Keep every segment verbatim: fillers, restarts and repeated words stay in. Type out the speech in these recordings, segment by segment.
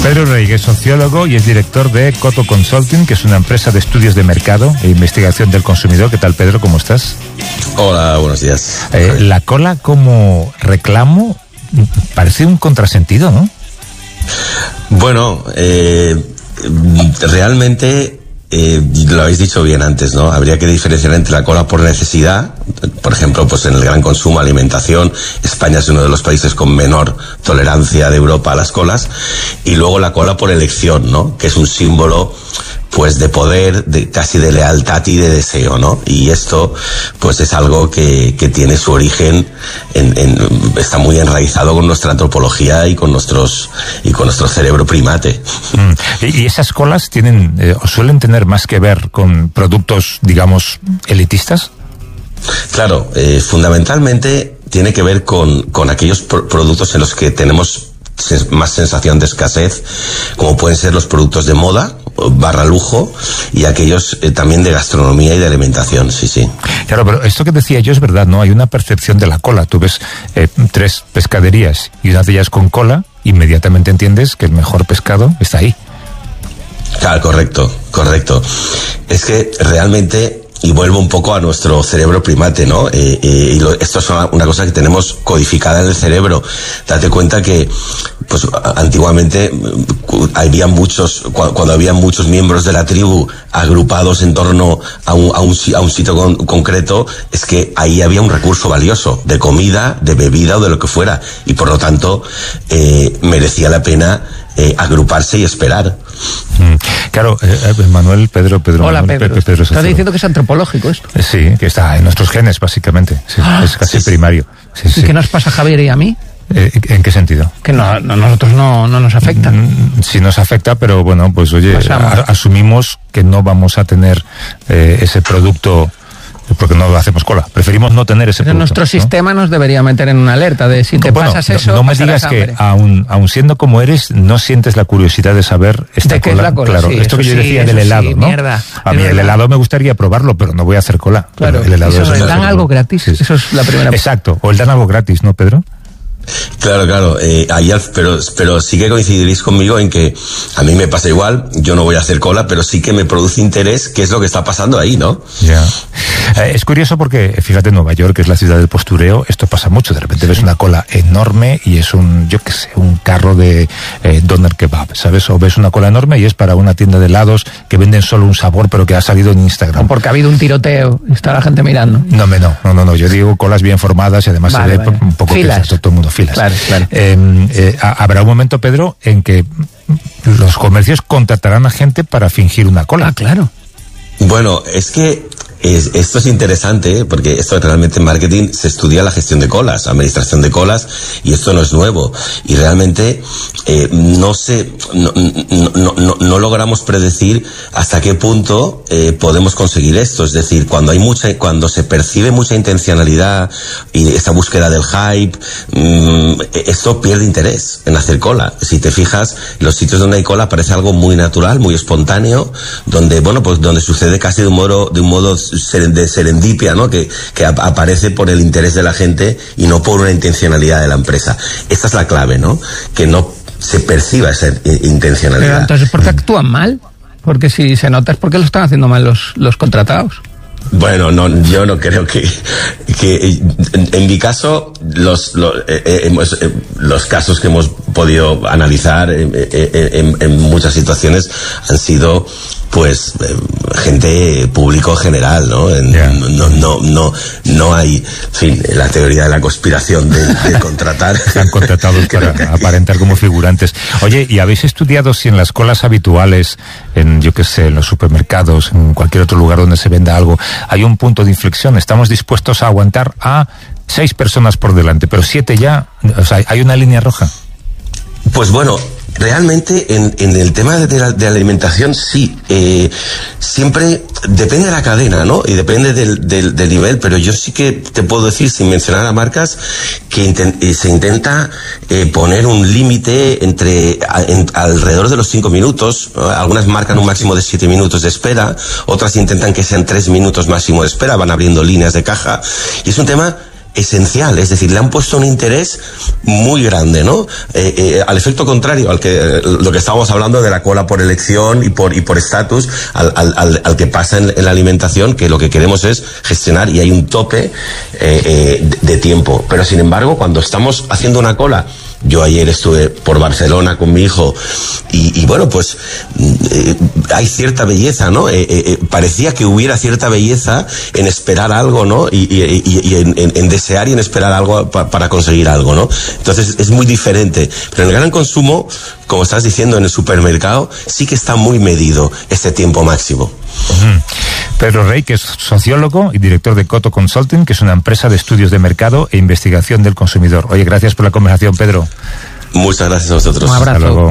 Pedro Rey es sociólogo y es director de Coto Consulting, que es una empresa de estudios de mercado e investigación del consumidor. ¿Qué tal, Pedro? ¿Cómo estás? Hola, buenos días. Eh, la cola como reclamo parece un contrasentido, ¿no? Bueno, eh, realmente... Eh, lo habéis dicho bien antes, ¿no? Habría que diferenciar entre la cola por necesidad, por ejemplo, pues en el gran consumo, alimentación, España es uno de los países con menor tolerancia de Europa a las colas, y luego la cola por elección, ¿no? Que es un símbolo, pues, de poder, de casi de lealtad y de deseo, ¿no? Y esto, pues, es algo que, que tiene su origen en, en, está muy enraizado con nuestra antropología y con nuestros, y con nuestro cerebro primate. Mm. ¿Y esas colas tienen, eh, o suelen tener más que ver con productos, digamos, elitistas? Claro, eh, fundamentalmente tiene que ver con, con aquellos pro- productos en los que tenemos más sensación de escasez, como pueden ser los productos de moda, barra lujo, y aquellos eh, también de gastronomía y de alimentación, sí, sí. Claro, pero esto que decía yo es verdad, ¿no? Hay una percepción de la cola. Tú ves eh, tres pescaderías y una de ellas con cola, inmediatamente entiendes que el mejor pescado está ahí. Claro, correcto, correcto. Es que realmente... Y vuelvo un poco a nuestro cerebro primate, ¿no? Eh, eh, y lo, esto es una, una cosa que tenemos codificada en el cerebro. Date cuenta que, pues, antiguamente había muchos, cuando había muchos miembros de la tribu agrupados en torno a un, a un, a un sitio con, concreto, es que ahí había un recurso valioso, de comida, de bebida o de lo que fuera. Y por lo tanto, eh, merecía la pena eh, agruparse y esperar. Mm. Claro, eh, Manuel, Pedro, Pedro. Hola, Manuel, Pedro. Pedro, Pedro Estás diciendo que es antropológico esto. Sí, que está en nuestros genes, básicamente. Sí, Ah, es casi sí, primario. Sí, ¿Y sí. qué nos pasa a Javier y a mí? Eh, ¿En qué sentido? Que no, no nosotros no, no nos afecta. Mm, sí nos afecta, pero bueno, pues oye, a, asumimos que no vamos a tener eh, ese producto porque no hacemos cola. Preferimos no tener ese Pero producto. nuestro ¿no? sistema nos debería meter en una alerta de si te bueno, pasas eso, no, no me pasarás digas que hambre. aun, aun siendo como eres, no sientes la curiosidad de saber esta ¿De qué cola. es la cola? Claro, Sí, esto que yo sí, decía del sí, helado, ¿no? Mierda, a mí el verdad. helado me gustaría probarlo, pero no voy a hacer cola. Claro, el helado eso, es dan una- algo gratis, sí, sí. eso es la primera. Exacto, o el dan algo gratis, ¿no, Pedro? Claro, claro, eh, ahí, pero, pero sí que coincidiréis conmigo en que a mí me pasa igual, yo no voy a hacer cola, pero sí que me produce interés qué es lo que está pasando ahí, ¿no? Ya. Eh, es curioso porque, fíjate, Nueva York, que es la ciudad del postureo, esto pasa mucho. De repente ves una cola enorme y es un, yo qué sé, un carro de eh, doner kebab, ¿sabes? O ves una cola enorme y es para una tienda de helados que venden solo un sabor, pero que ha salido en Instagram. O porque ha habido un tiroteo y está la gente mirando. No, me no, no, no, no, yo digo colas bien formadas y además Vale, se ve vale. un poco Filas. que es todo el mundo filas. Claro, claro. Eh, eh, habrá un momento, Pedro, en que los comercios contratarán a gente para fingir una cola. Ah, claro. Bueno, es que es, esto es interesante, ¿eh? Porque esto realmente en marketing se estudia la gestión de colas, administración de colas, y esto no es nuevo. Y realmente eh, no sé, no, no, no, no, no logramos predecir hasta qué punto eh, podemos conseguir esto. Es decir, cuando hay mucha, cuando se percibe mucha intencionalidad y esta búsqueda del hype, mmm, esto pierde interés en hacer cola. Si te fijas, los sitios donde hay cola parece algo muy natural, muy espontáneo, donde, bueno, pues donde sucede casi de un modo, de un modo de serendipia, ¿no? Que, que aparece por el interés de la gente y no por una intencionalidad de la empresa. Esta es la clave, ¿no? Que no se perciba esa intencionalidad. Pero entonces, ¿por qué actúan mal? Porque si se nota es porque lo están haciendo mal los, los contratados. Bueno, no, yo no creo que, que en, en mi caso, los, los, eh, hemos, eh, los casos que hemos podido analizar eh, eh, en, en muchas situaciones han sido, pues, eh, gente público general, ¿no? En, yeah. no, no, no, no hay, en fin, la teoría de la conspiración de, de contratar. Están contratados para aparentar como figurantes. Oye, ¿y habéis estudiado si en las colas habituales, en, yo qué sé, en los supermercados, en cualquier otro lugar donde se venda algo, hay un punto de inflexión? Estamos dispuestos a aguantar a seis personas por delante, pero siete ya, o sea, hay una línea roja. Pues bueno, realmente en, en el tema de la, de la alimentación sí, eh, siempre depende de la cadena, ¿no? Y depende del, del, del nivel, pero yo sí que te puedo decir, sin mencionar a marcas, que intent, eh, se intenta eh, poner un límite entre a, en, alrededor de los cinco minutos. Algunas marcan un máximo de siete minutos de espera, otras intentan que sean tres minutos máximo de espera, van abriendo líneas de caja, y es un tema esencial, es decir, le han puesto un interés muy grande, ¿no? Eh, eh, al efecto contrario, al que eh, lo que estábamos hablando de la cola por elección y por y por estatus, al, al, al, al que pasa en, en la alimentación, que lo que queremos es gestionar y hay un tope eh, eh, de, de tiempo. Pero sin embargo, cuando estamos haciendo una cola, yo ayer estuve por Barcelona con mi hijo y, y bueno, pues eh, hay cierta belleza, ¿no? Eh, eh, parecía que hubiera cierta belleza en esperar algo, ¿no? Y, y, y, y en, en, en desear y en esperar algo pa, para conseguir algo, ¿no? Entonces es muy diferente. Pero en el gran consumo, como estás diciendo, en el supermercado, sí que está muy medido este tiempo máximo. Uh-huh. Pedro Rey, que es sociólogo y director de Coto Consulting, que es una empresa de estudios de mercado e investigación del consumidor. Oye, gracias por la conversación, Pedro. Muchas gracias a vosotros. Un abrazo. Hasta luego.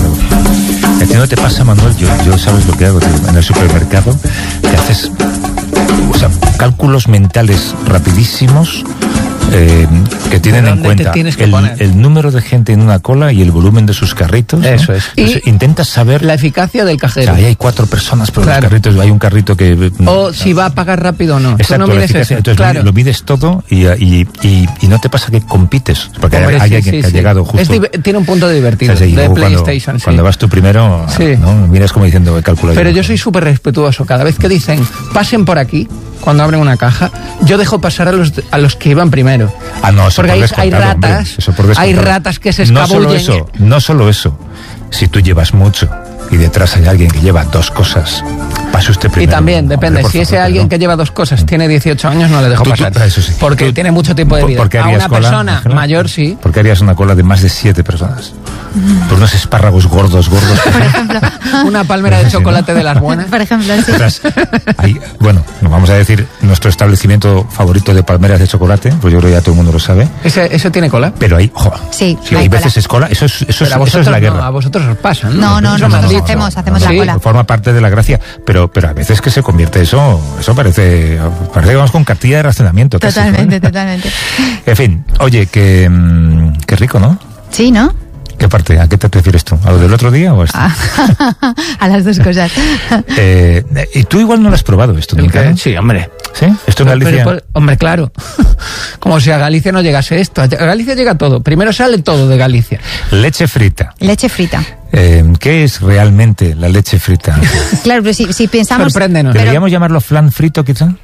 ¿A ti no te pasa, Manuel? Yo, yo sabes lo que hago, tío. En el supermercado te haces, o sea, cálculos mentales rapidísimos eh, que tienen en cuenta el, el número de gente en una cola y el volumen de sus carritos. Eso ¿no? es. Entonces, Y intentas saber la eficacia del cajero. O sea, ahí hay cuatro personas, pero claro. los carritos, hay un carrito que... O no, si va a pagar rápido o no. Exacto, Tú no mides eso. Entonces claro. lo mides todo y, y, y, y no te pasa que compites, porque Hombre, hay, hay sí, alguien sí, que sí. ha llegado justo... Es div- tiene un punto divertido, o sea, sí, de cuando, PlayStation, sí. Cuando vas tú primero, sí. ¿no? Miras como diciendo, calculo. Pero yo soy súper respetuoso. Cada vez que dicen, pasen por aquí, cuando abren una caja, yo dejo pasar a los, a los que iban primero. Ah, no, eso porque por hay, descontado, hay ratas, hombre, eso por hay ratas que se escabullen. No solo eso, no solo eso. Si tú llevas mucho y detrás hay alguien que lleva dos cosas, pase usted primero. Y también, hombre, depende, si ese alguien no. que lleva dos cosas tiene dieciocho años, no le dejo Tú, tú, pasar. eso sí. Porque Tú, tiene mucho tiempo de vida. ¿Por qué A harías una cola, persona Ángela? mayor, sí. ¿Por qué harías una cola de más de siete personas? Por unos espárragos gordos, gordos. Por ejemplo. Una palmera de chocolate de las buenas. Por ejemplo, sí. Ostras, hay, bueno, nos vamos a decir nuestro establecimiento favorito de palmeras de chocolate, pues yo creo que ya todo el mundo lo sabe. ¿Ese, ¿Eso tiene cola? Pero hay, jo, Sí, si hay hay cola. veces es cola, eso es, eso es, Pero a eso es la vosotros guerra. no, a vosotros os pasa, ¿no? No, no, Eso me nosotros han dicho. hacemos, hacemos Sí, la cola. forma parte de la gracia, pero pero a veces que se convierte eso, eso parece, parece que vamos con cartilla de racionamiento. Casi, Totalmente, ¿no? totalmente. En fin, oye, que mm, qué rico, ¿no? Sí, ¿no? ¿Qué parte? ¿A qué te refieres tú? ¿A lo del otro día o a esto? Ah, a las dos cosas. Eh, y tú igual no lo has probado esto ¿El nunca, qué? ¿no? Sí, hombre. ¿Sí? ¿Esto en Pero, Galicia? pero, hombre, claro. Como si a Galicia no llegase esto. A Galicia llega todo. Primero sale todo de Galicia. Leche frita. Leche frita. Eh, ¿Qué es realmente la leche frita? Claro, pero si, si pensamos... Sorpréndenos. Pero ¿Deberíamos llamarlo flan frito quizá?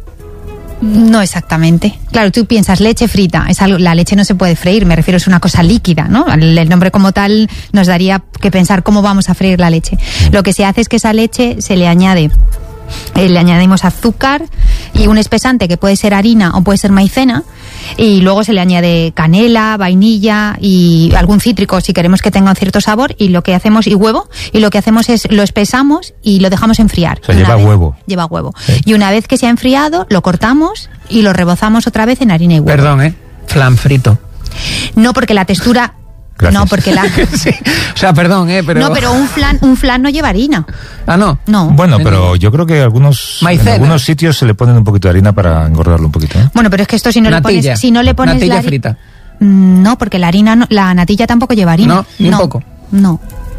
no exactamente. Claro, tú piensas leche frita, es algo, la leche no se puede freír, me refiero, es una cosa líquida, ¿no? El, el nombre como tal nos daría que pensar cómo vamos a freír la leche. Lo que se hace es que esa leche se le añade... Eh, le añadimos azúcar y un espesante que puede ser harina o puede ser maicena, y luego se le añade canela, vainilla y algún cítrico si queremos que tenga un cierto sabor, y lo que hacemos, y huevo, y lo que hacemos es lo espesamos y lo dejamos enfriar. O sea, Y una lleva vez- huevo. Lleva huevo. Sí. Y una vez que se ha enfriado, lo cortamos y lo rebozamos otra vez en harina y huevo. Perdón, ¿eh? Flan frito. No, porque la textura... Gracias. No, porque la... Sí. O sea, perdón, ¿eh? Pero... No, pero un flan, un flan no lleva harina. Ah, no. No. Bueno, pero yo creo que algunos, en Maicena. algunos sitios se le ponen un poquito de harina para engordarlo un poquito, ¿eh? Bueno, pero es que esto si no le Natilla. pones... Si no le pones Natilla la hari- frita. Mm, No, porque la harina, no- la natilla tampoco lleva harina. No, ni un poco. No.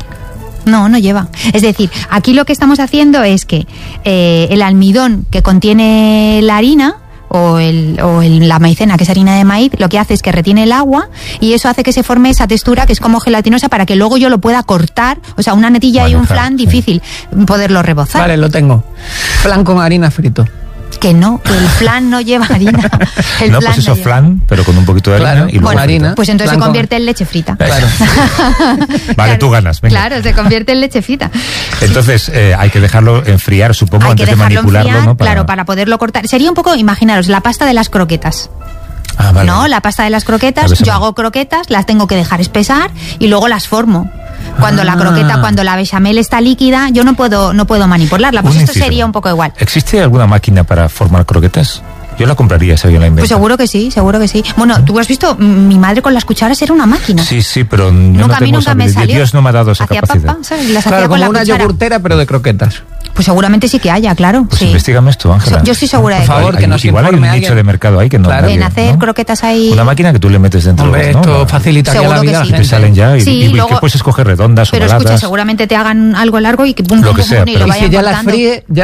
No, no lleva. Es decir, aquí lo que estamos haciendo es que eh, el almidón que contiene la harina o, el, o el- la maicena, que es harina de maíz, lo que hace es que retiene el agua y eso hace que se forme esa textura que es como gelatinosa para que luego yo lo pueda cortar. O sea, una natilla y un Manejar, flan sí. difícil poderlo rebozar. Vale, lo tengo. Flan con harina frito. Que no, que el flan no lleva harina. El No, flan pues eso, no lleva. flan, pero con un poquito de harina Claro, y luego con frito. harina. Pues entonces Flan se con- convierte en leche frita. Claro. Vale, Claro. tú ganas, venga. Claro, se convierte en leche frita. Entonces, eh, hay que dejarlo enfriar, supongo, Hay que antes de dejarlo manipularlo, enfriar, ¿no? Para- claro, para poderlo cortar. Sería un poco, imaginaros, la pasta de las croquetas. Ah, vale. ¿No? La pasta de las A croquetas, ver, yo se- hago croquetas, las tengo que dejar espesar y luego las formo. Cuando la Ah. croqueta, cuando la bechamel está líquida, yo no puedo, no puedo manipularla. Pues Un esto inciso. sería un poco igual. ¿Existe alguna máquina para formar croquetas? Yo la compraría si alguien la inventa. Pues seguro que sí, seguro que sí. Bueno, tú has visto, mm, mi madre con las cucharas era una máquina. Sí, sí, pero yo Nunca, no a mí tengo nunca esa me habilidad. salió. Dios no me ha dado esa Hacía capacidad. papa, ¿sabes? Las Claro, hacía con como la una cuchara. yogurtera, pero de croquetas. Pues seguramente sí que haya, claro. Pues sí. investígame esto, Ángela. Yo estoy segura de Por que favor, Hay- que nos igual hay un informe nicho alguien. de mercado ahí que no. Claro. nadie, En hacer ¿no? croquetas ahí. Una máquina que tú le metes dentro. Hombre, ¿no? esto La- facilitaría Seguro la que vida a la sí. que gente. salen ya y, Sí, y- y luego- que puedes escoger redondas Pero ovaladas. escucha, seguramente te hagan algo largo y que pum, Lo pum, que pum, sea, pum, y pero- lo Y si vayan ya la cortando. fríe, ya...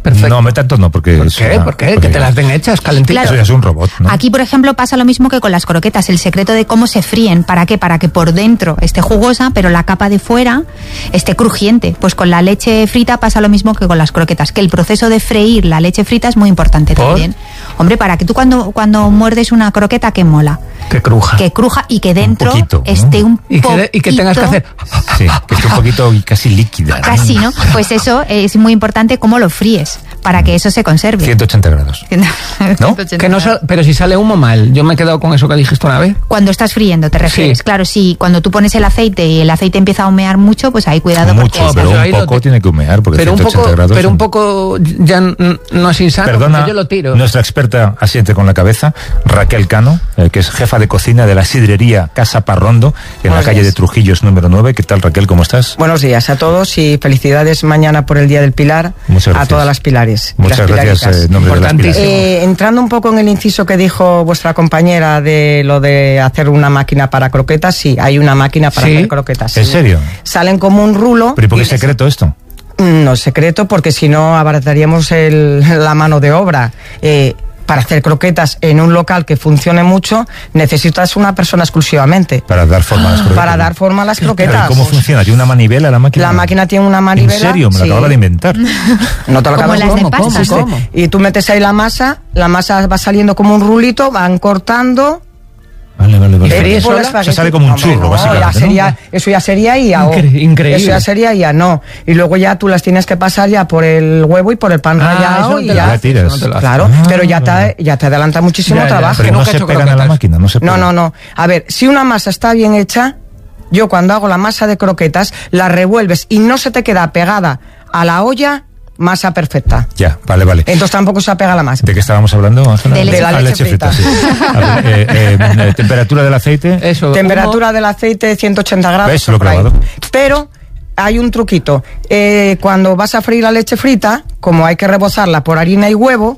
Perfecto. No, me tanto no, porque... ¿Por es qué? una- ¿Por qué? porque Que te las den hechas, calentitas. Eso ya es un robot, ¿no? Aquí, por ejemplo, pasa lo mismo que con las croquetas. El secreto de cómo se fríen. ¿Para qué? Para que por dentro esté jugosa, pero la capa de fuera esté crujiente. Pues con la leche frita pasa lo mismo que con las croquetas. Que el proceso de freír la leche frita es muy importante ¿Por? también. Hombre, para que tú cuando, cuando muerdes una croqueta, que mola. Que cruja. Que cruja y que dentro poquito, ¿no? esté un Y que, poquito... de- y que tengas que hacer... Sí, que esté un poquito casi líquida. ¿no? Casi, ¿no? Pues eso es muy importante cómo lo fríes, para que eso se conserve. ciento ochenta grados. ¿No? Que no sal- pero si sale humo mal, yo me he quedado con eso que dijiste una vez. Cuando estás friendo, te refieres. Sí. Claro, sí, cuando tú pones el aceite y el aceite empieza a humear mucho, pues ahí cuidado. Mucho, porque- Oh, pero pues un ahí lo poco te- tiene que humear, porque Pero un ciento ochenta poco, grados... pero un son- poco ya n- no es insano, Perdona, porque yo lo tiro. nuestra experta asiente con la cabeza, Raquel Cano, eh, que es jefa de cocina de la sidrería Casa Parrondo, en Buenos la calle días. de Trujillos número nueve. ¿Qué tal, Raquel? ¿Cómo estás? Buenos días a todos y felicidades mañana por el Día del Pilar Muchas gracias. a todas las pilares. y Muchas las gracias, pilaritas. eh, en nombre de las Importantísimo. pilares. Eh, entrando un poco en el inciso que dijo vuestra compañera de lo de hacer una máquina para croquetas, sí, hay una máquina para ¿Sí? hacer croquetas. ¿En sí. serio? Salen como un rulo. ¿Pero y por qué y es secreto esto? No es secreto, porque si no abarataríamos el- la mano de obra. Eh, para hacer croquetas en un local que funcione mucho, necesitas una persona exclusivamente. Para dar forma a las croquetas. Para dar forma a las Pero, croquetas. ¿y ¿Cómo funciona? ¿Tiene una manivela la máquina? La máquina tiene una manivela. ¿En serio? Me lo sí. acababa de inventar. No te lo Como acabas las de ¿Cómo? pasta. Sí, sí. ¿Cómo? Y tú metes ahí la masa, la masa va saliendo como un rulito, van cortando. Vale, vale, vale. ¿Y fríe tipo sola? el espagueti. O sea, sale como un Hombre, churro, no, básicamente, ya ¿no? sería, eso ya sería I A O. Incre- increíble. Eso ya sería I A, no. Y luego ya tú las tienes que pasar ya por el huevo y por el pan Ah, rallado eso y te lo ya. Ya tiras. Eso no te lo hace. Claro, Ah, pero ya vale. te, ya te adelanta muchísimo Ya, ya, trabajo. pero Pero no nunca he se hecho pegan a la croquetas. máquina, no se No, pegan. no, no. A ver, si una masa está bien hecha, yo cuando hago la masa de croquetas, la revuelves y no se te queda pegada a la olla, masa perfecta. Ya, vale, vale. Entonces tampoco se apega la masa. ¿De qué estábamos hablando, Ángela? De leche De la Ah, leche frita. sí. A ver, eh, eh, eh, temperatura del aceite. Eso, Temperatura humo. del aceite ciento ochenta grados. ¿Ves? Lo he por ahí. clavado. Pero hay un truquito. Eh, cuando vas a freír la leche frita, como hay que rebozarla por harina y huevo,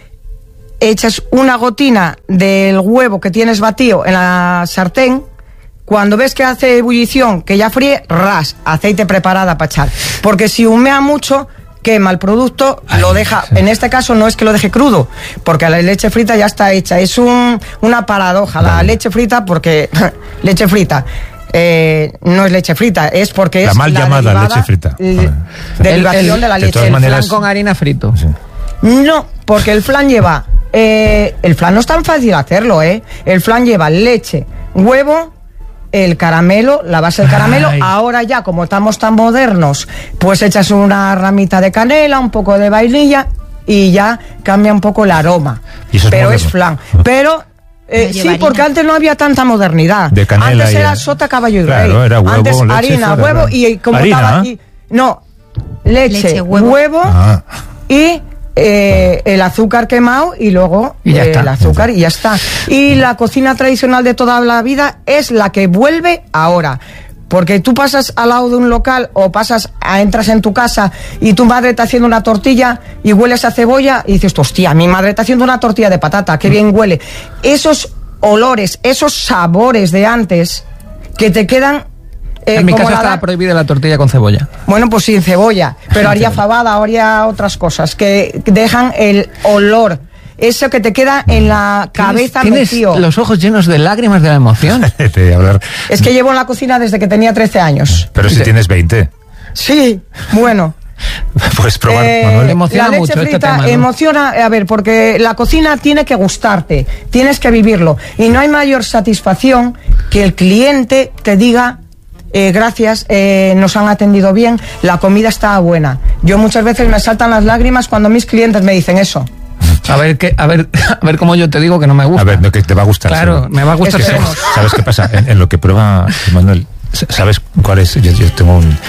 echas una gotina del huevo que tienes batido en la sartén. Cuando ves que hace ebullición, que ya fríe, ras, aceite preparada para echar. Porque si humea mucho, quema el producto, Ay, lo deja. sí. En este caso no es que lo deje crudo, porque la leche frita ya está hecha. Es un, una paradoja. La Vale. leche frita, porque leche frita. Eh, no es leche frita, es porque La es mal llamada derivada, leche frita. l- Vale. Derivación El- el- de la de leche. todas El maneras- Flan con harina frito. Sí. no, porque el flan lleva... eh, el flan no es tan fácil hacerlo, ¿eh? El flan lleva leche, huevo, el caramelo, la base del caramelo. Ay. Ahora ya, como estamos tan modernos, pues echas una ramita de canela, un poco de vainilla y ya cambia un poco el aroma. Y eso es Pero moderno. es flan. Pero... eh, No sí, lleva porque harina. antes no había tanta modernidad. De canela antes y- era sota, caballo y Claro, rey. era huevo, antes leche, harina, fuera, huevo claro. y como ¿Harina? estaba y- no, leche, Leche, huevo. huevo, Ah. y eh, el azúcar quemado y luego Y ya eh, está. el azúcar y ya está. Y la cocina tradicional de toda la vida es la que vuelve ahora. Porque tú pasas al lado de un local o pasas, a, entras en tu casa y tu madre está haciendo una tortilla y hueles a cebolla y dices, hostia, mi madre está haciendo una tortilla de patata, qué bien huele. Esos olores, esos sabores de antes que te quedan... eh, En mi como casa la- estaba prohibida la tortilla con cebolla. bueno, pues sin cebolla, pero haría fabada, haría otras cosas que dejan el olor, eso que te queda en la cabeza Tienes metido. los ojos llenos de lágrimas de la emoción. De hablar. Es que llevo en la cocina desde que tenía trece años. Pero si tienes veinte. Sí, bueno. Puedes probar, Eh, Manuel. Emociona la leche mucho este frita tema, ¿no? emociona, a ver, porque la cocina tiene que gustarte, tienes que vivirlo. Y no hay mayor satisfacción que el cliente te diga, eh, gracias, eh, nos han atendido bien, la comida está buena. Yo muchas veces me saltan las lágrimas cuando mis clientes me dicen eso. A ver, qué, a ver, a ver cómo yo te digo que no me gusta. A ver, no, que te va a gustar. Claro, seguro. me va a gustar Es que, seguro. ¿sabes qué pasa? En, en lo que prueba Manuel, ¿sabes cuál es? Yo, yo tengo un...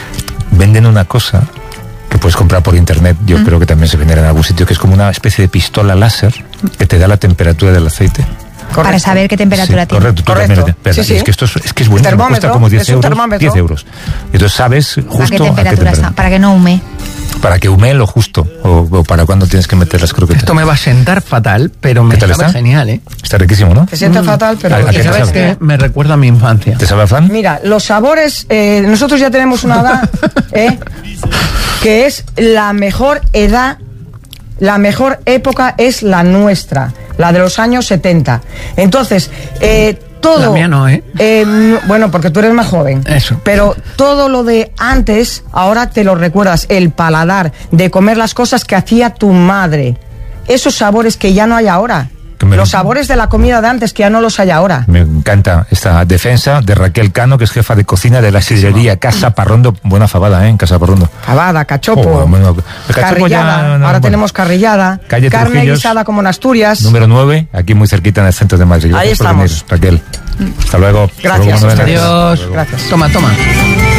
Venden una cosa que puedes comprar por internet, yo Mm. creo que también se venderá en algún sitio, que es como una especie de pistola láser que te da la temperatura del aceite. Correcto. Para saber qué temperatura Sí, tiene. correcto, tú Correcto. también lo tienes. Pero Sí, sí. Es que esto es, es que es buenísimo, Termómetro, cuesta como diez es un euros. termómetro. diez euros. Y entonces sabes ¿Para qué justo a qué temperatura está? temperatura. Para que no hume. Para que humee lo justo, o, o para cuando tienes que meter las croquetas. Esto me va a sentar fatal, pero me sabe está? genial, ¿eh? Está riquísimo, ¿no? Te siente mm. fatal, pero... ¿A, a qué ¿Sabes qué? Me recuerda a mi infancia. ¿Te sabe a fan? Mira, los sabores... Eh, nosotros ya tenemos una edad, ¿eh? que es la mejor edad, la mejor época es la nuestra, la de los años setenta. Entonces, eh, todo... La mía no, ¿eh? eh bueno, porque tú eres más joven. Eso. Pero todo lo de antes, ahora te lo recuerdas, el paladar, de comer las cosas que hacía tu madre. Esos sabores que ya no hay ahora. Me... Los sabores de la comida de antes que ya no los hay ahora. Me encanta esta defensa de Raquel Cano, que es jefa de cocina de la sidrería Casa Parrondo. Buena fabada, ¿eh? En Casa Parrondo. Fabada, cachopo, oh, bueno, cachopo carrillada. Ya, no, ahora bueno. tenemos carrillada. Calle carne Trujillos, guisada como en Asturias. Número nueve, aquí muy cerquita en el centro de Madrid. Ahí Gracias por estamos. venir, Raquel. Hasta luego. Gracias. Hasta luego, Adiós. Gracias. Toma, toma.